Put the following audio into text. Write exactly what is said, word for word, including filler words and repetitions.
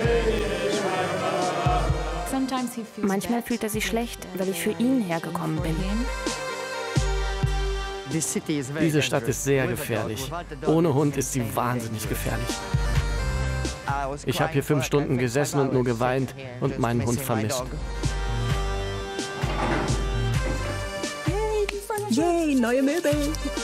Manchmal fühlt er sich schlecht, weil ich für ihn hergekommen bin. Diese Stadt ist sehr gefährlich. Ohne Hund ist sie wahnsinnig gefährlich. Ich habe hier fünf Stunden gesessen und nur geweint und meinen Hund vermisst. Yay, neue Möbel!